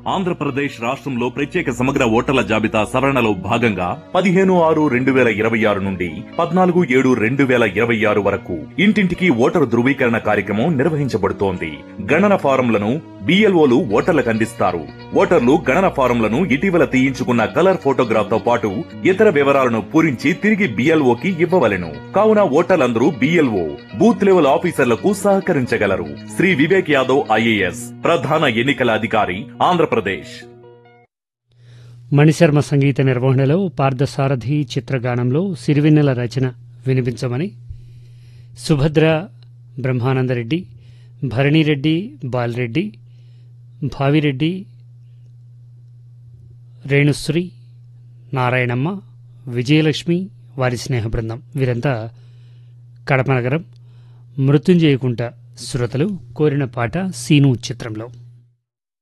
ఆంధ్రప్రదేశ్ రాష్ట్రంలో ప్రత్యేక సమగ్ర ఓటర్ల జాబితా సవరణలో భాగంగా 15/6/2026 నుండి 14/7/2026 వరకు ఇంటింటికి ఓటరు ధృవీకరణ కార్యక్రమం నిర్వహించబడుతోంది. గణన ఫారంలను BLOలు ఓటర్లకు అందిస్తారు. ఓటర్లు గణన ఫారంలను ఇటీవల తీయించుకున్న కలర్ ఫోటోగ్రాఫ్ తో పాటు ఇతర వివరాలను పూరించి తిరిగి BLOకి ఇవ్వవలెను. కావున ఓటర్లందరూ BLO బూత్ లెవెల్ ఆఫీసర్లకు సహకరించగలరు. శ్రీ వివేక్ యాదవ్ IAS ప్రధాన ఎన్నికల అధికారి, ఆంధ్రప్రదేశ్. మణిశర్మ సంగీత నిర్వహణలో పార్థసారథి చిత్రగానంలో సిరివెన్నెల రచన వినిపించమని సుభద్ర, బ్రహ్మానందరెడ్డి, భరణిరెడ్డి, బాలరెడ్డి, భావిరెడ్డి, రేణుశ్రీ, నారాయణమ్మ, విజయలక్ష్మి, వారి స్నేహ బృందం వీరంతా కడప నగరం మృత్యుంజయకుంట శ్రోతలు కోరిన పాట సీను చిత్రంలో.